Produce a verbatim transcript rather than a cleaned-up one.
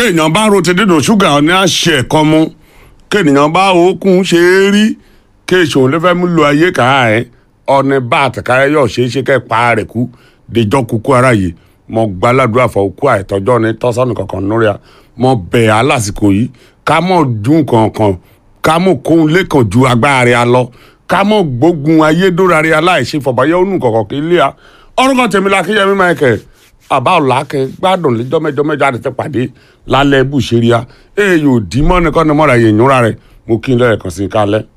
béèyàn bá ro ti dídùn ṣúgà ní àṣẹ ẹ̀kan mú kéèyàn bá òkun ṣe é rí kéèṣòun ló fẹ́ mú lo ayé kàá ẹ̀ ọ̀nà bá àtẹ̀kárẹ́ yọ̀ ṣe é ṣe kẹ́ pa rẹ̀ kú dèjọ́ kúkú ara yìí mo gbàládùá fọ òkú àìtọ́jọ́ ní tọ́sánù kankan lórí a mo bẹ̀ á lásìkò yìí ká mọ̀ dún kankan ká mọ̀ kóhun lẹ́kàn ju agbára rẹ̀ lọ ká mọ̀ gbógun ayédóra rẹ̀ aláìṣe fọ̀báyé ònù kankan kí lé a ọ̀rọ̀ tèmi la kíyẹmí Michael àbá ọ̀la kẹ gbádùn lẹ́jọ́ mẹ́jọ mẹ́jọ àti tẹ́ pàdé lálẹ́ bùṣẹ́ríà èyí ò dì mọ́ nìkan ni mọ́ra yẹn ìyúnra rẹ̀ mo kí n lẹ́ẹ̀kan sí i kálẹ̀.